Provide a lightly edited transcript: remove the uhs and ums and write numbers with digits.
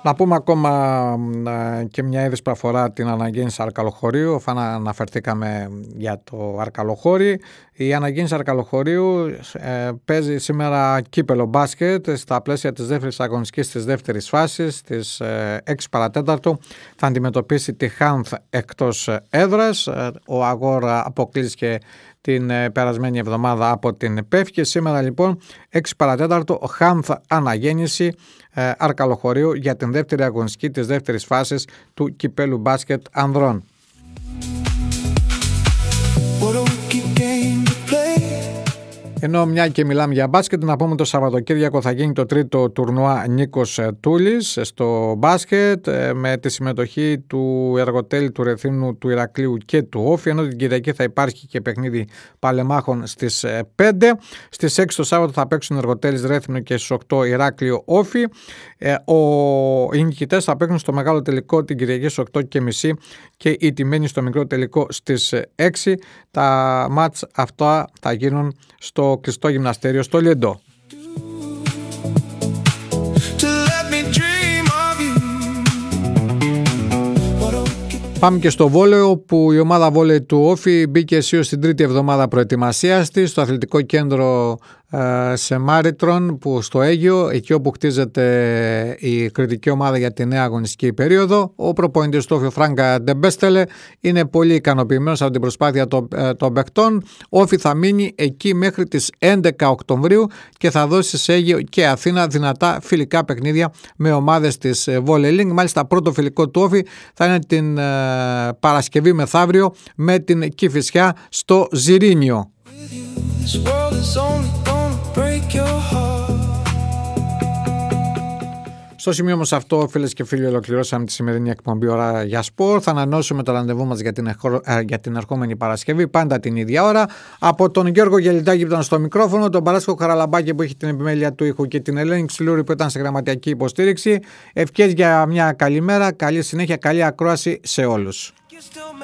Να πούμε ακόμα και μια είδηση που αφορά την αναγέννηση Αρκαλοχωρίου, αφού αναφερθήκαμε για το Αρκαλοχώρι. Η αναγέννηση Αρκαλοχωρίου παίζει σήμερα κύπελο μπάσκετ στα πλαίσια της δεύτερης αγωνιστικής της δεύτερης φάσης, της 6 παρατέταρτου. Θα αντιμετωπίσει τη Χάνθ εκτός έδρας. Ο Αγόρα αποκλείστηκε την περασμένη εβδομάδα από την ΠΕΦ και σήμερα λοιπόν 6 παρατέταρτο Χάνθ αναγέννηση Αρκαλοχωρίου για την δεύτερη αγωνιστική της δεύτερης φάσης του κυπέλου μπάσκετ ανδρών. Ενώ μια και μιλάμε για μπάσκετ, να πούμε το Σαββατοκύριακο θα γίνει το τρίτο τουρνουά Νίκος Τούλης στο μπάσκετ με τη συμμετοχή του Εργοτέλη, του Ρεθύμνου, του Ηρακλείου και του Όφη, ενώ την Κυριακή θα υπάρχει και παιχνίδι παλεμάχων στις 5. Στις 6 το Σάββατο θα παίξουν Εργοτέλης Ρέθυμνο και στις 8 Ηράκλειο Όφη. Οι νικητές θα παίξουν στο μεγάλο τελικό την Κυριακή στις 8.30 και οι τιμένοι στο μικρό τελικό στις 6. Τα μάτς αυτά θα γίνουν στο κλειστό γυμναστήριο στο Λιεντό. Πάμε και στο βόλεο, που η ομάδα βόλεϊ του Όφη μπήκε αισίως στην τρίτη εβδομάδα προετοιμασίας της στο αθλητικό κέντρο σε Μάριτρον, που στο Αίγυο, εκεί όπου χτίζεται η κριτική ομάδα για τη νέα αγωνιστική περίοδο. Ο προπονητής του Όφη, ο Φράγκα Ντεμπέστελε, είναι πολύ ικανοποιημένος από την προσπάθεια των παιχτών. Όφη θα μείνει εκεί μέχρι τις 11 Οκτωβρίου και θα δώσει σε Αίγυο και Αθήνα δυνατά φιλικά παιχνίδια με ομάδες της Volley League. Μάλιστα πρώτο φιλικό του Όφη θα είναι την Παρασκευή μεθαύριο με την Κηφισιά στο Ζιρήνιο. Στο σημείο όμως αυτό, φίλες και φίλοι, ολοκληρώσαμε τη σημερινή εκπομπή Ώρα για Σπορ. Θα ανανεώσουμε το ραντεβού μας για την ερχόμενη Παρασκευή, πάντα την ίδια ώρα. Από τον Γιώργο Γελιτάκη που ήταν στο μικρόφωνο, τον Παράσκο Χαραλαμπάκη που έχει την επιμέλεια του ήχου και την Ελένη Ξυλούρη που ήταν σε γραμματιακή υποστήριξη. Ευχές για μια καλή μέρα, καλή συνέχεια, καλή ακρόαση σε όλους.